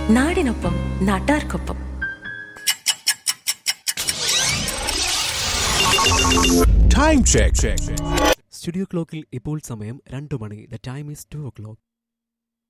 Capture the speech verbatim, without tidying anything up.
നാടിനൊപ്പം നാട്ടാർക്കൊപ്പം. Time check. Studio ക്ലോക്കിൽ ഇപ്പോൾ സമയം രണ്ടു മണി. The time is to O clock.